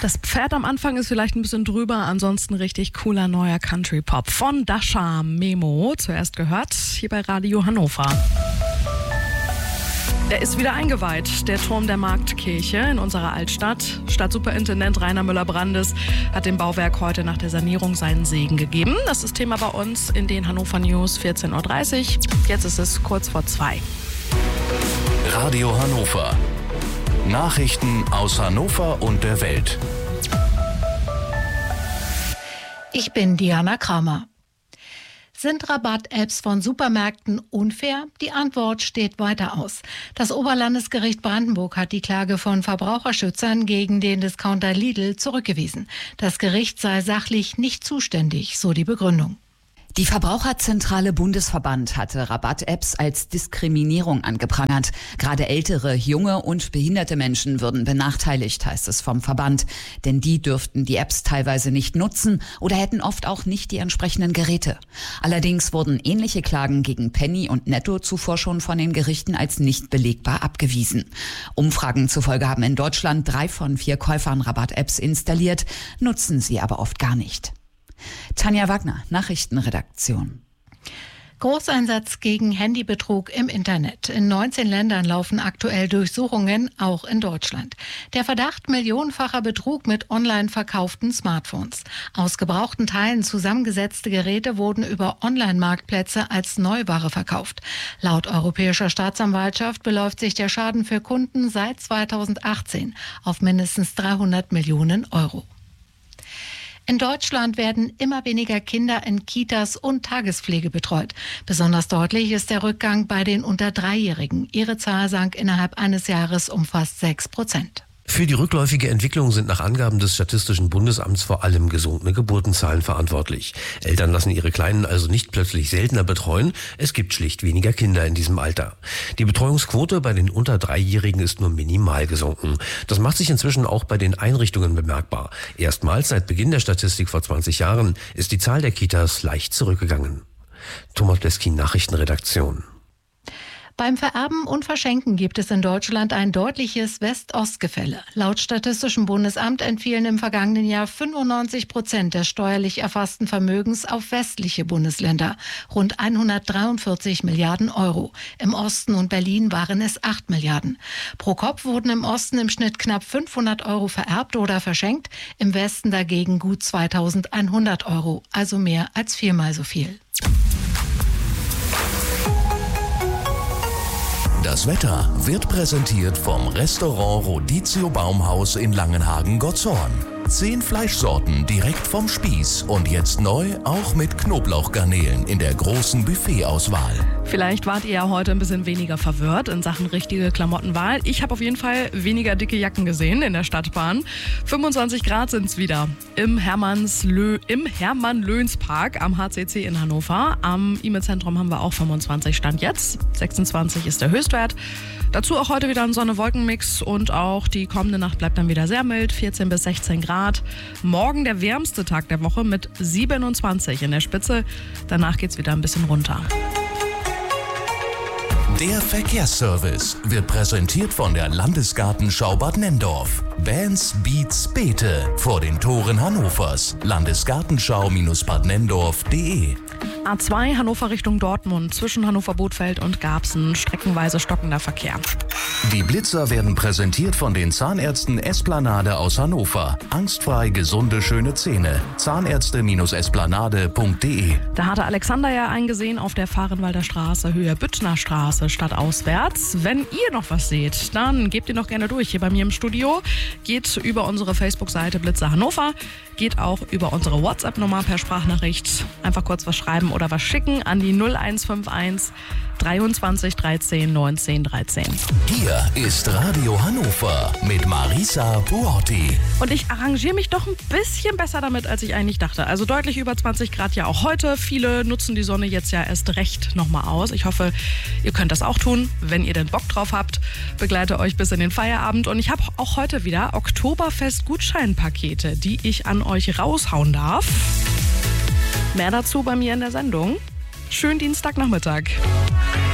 Das Pferd am Anfang ist vielleicht ein bisschen drüber, ansonsten richtig cooler neuer Country-Pop von Dasha Memo. Zuerst gehört hier bei Radio Hannover. Er ist wieder eingeweiht, der Turm der Marktkirche in unserer Altstadt. Stadtsuperintendent Rainer Müller-Brandes hat dem Bauwerk heute nach der Sanierung seinen Segen gegeben. Das ist Thema bei uns in den Hannover News 14.30 Uhr. Jetzt ist es kurz vor 2. Radio Hannover. Nachrichten aus Hannover und der Welt. Ich bin Diana Kramer. Sind Rabatt-Apps von Supermärkten unfair? Die Antwort steht weiter aus. Das Oberlandesgericht Brandenburg hat die Klage von Verbraucherschützern gegen den Discounter Lidl zurückgewiesen. Das Gericht sei sachlich nicht zuständig, so die Begründung. Die Verbraucherzentrale Bundesverband hatte Rabatt-Apps als Diskriminierung angeprangert. Gerade ältere, junge und behinderte Menschen würden benachteiligt, heißt es vom Verband. Denn die dürften die Apps teilweise nicht nutzen oder hätten oft auch nicht die entsprechenden Geräte. Allerdings wurden ähnliche Klagen gegen Penny und Netto zuvor schon von den Gerichten als nicht belegbar abgewiesen. Umfragen zufolge haben in Deutschland 3 von 4 Käufern Rabatt-Apps installiert, nutzen sie aber oft gar nicht. Tanja Wagner, Nachrichtenredaktion. Großeinsatz gegen Handybetrug im Internet. In 19 Ländern laufen aktuell Durchsuchungen, auch in Deutschland. Der Verdacht millionenfacher Betrug mit online verkauften Smartphones. Aus gebrauchten Teilen zusammengesetzte Geräte wurden über Online-Marktplätze als Neuware verkauft. Laut Europäischer Staatsanwaltschaft beläuft sich der Schaden für Kunden seit 2018 auf mindestens 300 Millionen Euro. In Deutschland werden immer weniger Kinder in Kitas und Tagespflege betreut. Besonders deutlich ist der Rückgang bei den unter 3-Jährigen. Ihre Zahl sank innerhalb eines Jahres um fast 6%. Für die rückläufige Entwicklung sind nach Angaben des Statistischen Bundesamts vor allem gesunkene Geburtenzahlen verantwortlich. Eltern lassen ihre Kleinen also nicht plötzlich seltener betreuen. Es gibt schlicht weniger Kinder in diesem Alter. Die Betreuungsquote bei den unter 3-Jährigen ist nur minimal gesunken. Das macht sich inzwischen auch bei den Einrichtungen bemerkbar. Erstmals seit Beginn der Statistik vor 20 Jahren ist die Zahl der Kitas leicht zurückgegangen. Thomas Bleskin, Nachrichtenredaktion. Beim Vererben und Verschenken gibt es in Deutschland ein deutliches West-Ost-Gefälle. Laut Statistischem Bundesamt entfielen im vergangenen Jahr 95% des steuerlich erfassten Vermögens auf westliche Bundesländer. Rund 143 Milliarden Euro. Im Osten und Berlin waren es 8 Milliarden. Pro Kopf wurden im Osten im Schnitt knapp 500 Euro vererbt oder verschenkt, im Westen dagegen gut 2100 Euro, also mehr als 4-mal so viel. Das Wetter wird präsentiert vom Restaurant Rodizio Baumhaus in Langenhagen-Gottshorn. 10 Fleischsorten direkt vom Spieß und jetzt neu auch mit Knoblauchgarnelen in der großen Buffetauswahl. Vielleicht wart ihr ja heute ein bisschen weniger verwirrt in Sachen richtige Klamottenwahl. Ich habe auf jeden Fall weniger dicke Jacken gesehen in der Stadtbahn. 25 Grad sind es wieder im Hermann-Löns-Park am HCC in Hannover. Am E-Mail-Zentrum haben wir auch 25 Stand jetzt. 26 ist der Höchstwert. Dazu auch heute wieder ein Sonne-Wolken-Mix und auch die kommende Nacht bleibt dann wieder sehr mild, 14 bis 16 Grad. Morgen der wärmste Tag der Woche mit 27 in der Spitze. Danach geht's wieder ein bisschen runter. Der Verkehrsservice wird präsentiert von der Landesgartenschau Bad Nenndorf. Bands, Beats, Beete vor den Toren Hannovers. Landesgartenschau-badnenndorf.de. A2 Hannover Richtung Dortmund zwischen Hannover-Bothfeld und Garbsen streckenweise stockender Verkehr. Die Blitzer werden präsentiert von den Zahnärzten Esplanade aus Hannover. Angstfrei gesunde, schöne Zähne. Zahnärzte-esplanade.de. Da hatte Alexander ja eingesehen auf der Fahrenwalder Straße, Höhe Büttner Straße, stadtauswärts. Wenn ihr noch was seht, dann gebt ihr noch gerne durch hier bei mir im Studio. Geht über unsere Facebook-Seite Blitzer Hannover. Geht auch über unsere WhatsApp-Nummer per Sprachnachricht. Einfach kurz was schreiben oder was schicken an die 0151 23 13 19 13. Hier ist Radio Hannover mit Marisa Buotti. Und ich arrangiere mich doch ein bisschen besser damit, als ich eigentlich dachte. Also deutlich über 20 Grad ja auch heute. Viele nutzen die Sonne jetzt ja erst recht nochmal aus. Ich hoffe, ihr könnt das auch tun, wenn ihr denn Bock drauf habt. Begleite euch bis in den Feierabend. Und ich habe auch heute wieder Oktoberfest-Gutscheinpakete, die ich an euch raushauen darf. Mehr dazu bei mir in der Sendung. Schönen Dienstagnachmittag.